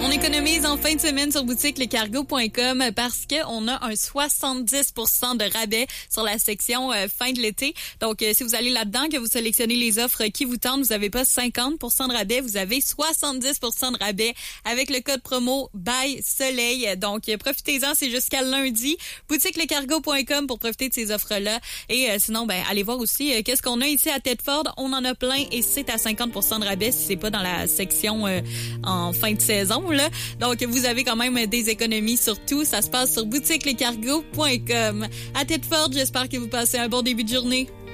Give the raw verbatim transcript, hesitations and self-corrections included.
On économise en fin de semaine sur boutique le cargo point com parce qu'on a un soixante-dix pour cent de rabais sur la section euh, fin de l'été. Donc, euh, si vous allez là-dedans, que vous sélectionnez les offres qui vous tentent, vous n'avez pas cinquante pour cent de rabais, vous avez soixante-dix pour cent de rabais avec le code promo By Soleil. Donc, euh, profitez-en, c'est jusqu'à lundi. boutique le cargo point com pour profiter de ces offres-là. Et euh, sinon, ben allez voir aussi euh, qu'est-ce qu'on a ici à Thetford. On en a plein et c'est à cinquante pour cent de rabais si c'est pas dans la section euh, en fin de saison, là. Donc, vous avez quand même des économies sur tout. Ça se passe sur boutique le cargo point com. À Thetford, j'espère que vous passez un bon début de journée.